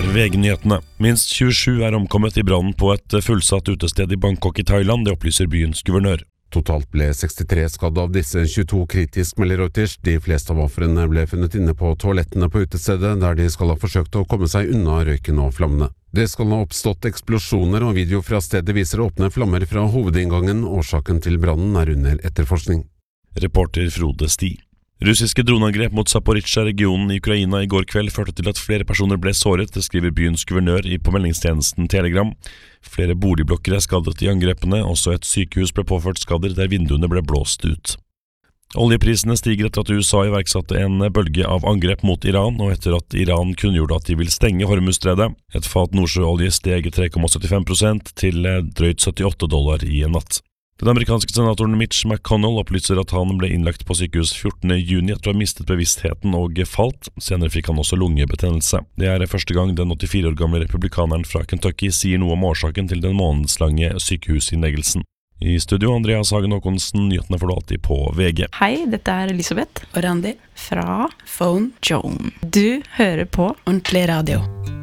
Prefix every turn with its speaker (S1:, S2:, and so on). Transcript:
S1: VG-nyhetene. Minst 27 er omkommet i brannen på et fullsatt utested i Bangkok i Thailand, det opplyser byens guvernør.
S2: Totalt ble 63 skadd, av disse 22 kritisk, melder Reuters. De fleste av ofrene ble funnet inne på toalettene på utestedet, der de skal ha forsøkt å komme seg unna røyken og flammene. Det skal ha oppstått eksplosjoner, og video fra stedet viser åpne flammer fra hovedinngangen. Årsaken til brannen er under etterforskning.
S1: Reporter Frode Sti. Russiske droneangrep mot Zaporizjzja-regionen i Ukraina i går kveld førte til at flere personer ble såret, det skriver byens guvernør på meldingstjenesten Telegram. Flere boligblokker er skadet i angrepene, også et sykehus ble påført skader der vinduene ble blåst ut. Oljeprisene stiger etter at USA iverksatte en bølge av angrep mot Iran, og etter at Iran kunngjorde at de vil stenge Hormuzstredet. Et fat nordsjøolje steg 3,75% til drøyt $78 i en natt. Den amerikanske senatoren Mitch McConnell opplyser at han ble innlagt på sykehus 14. juni etter å ha mistet bevisstheten og falt. Senere fikk han også lungebetennelse. Det er første gang den 84 år gamle republikaneren fra Kentucky sier noe om årsaken til den månedslange sykehusinnleggelsen. I studio, Andreas Hagen Håkonsen, nyhetene får du alltid på VG.
S3: Hei, dette er Elisabeth
S4: og Randi
S3: fra
S4: Phone Joan.
S3: Du hører på
S4: Ordentlig radio.